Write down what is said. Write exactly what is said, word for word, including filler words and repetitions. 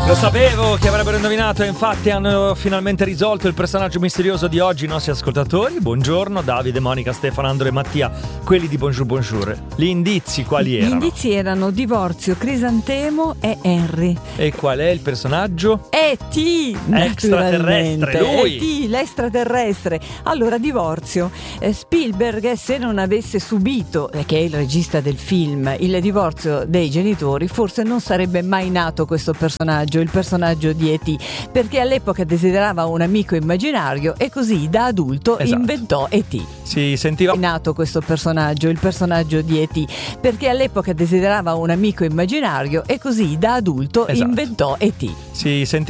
Lo sapevo che avrebbero indovinato e infatti hanno finalmente risolto il personaggio misterioso di oggi i nostri ascoltatori. Buongiorno Davide, Monica, Stefano, Andro e Mattia, quelli di Bonjour Bonjour. Gli indizi quali erano? Gli indizi erano divorzio, Crisantemo e Henry. E qual è il personaggio? E T, extraterrestre, lui! E T, l'extraterrestre. Allora, divorzio. Eh, Spielberg, se non avesse subito, eh, che è il regista del film, il divorzio dei genitori, forse non sarebbe mai nato questo personaggio, il personaggio di E T, perché all'epoca desiderava un amico immaginario e così da adulto esatto. inventò E T. Si sentiva È nato questo personaggio, il personaggio di E T, perché all'epoca desiderava un amico immaginario e così da adulto esatto. inventò E T. Si sentiva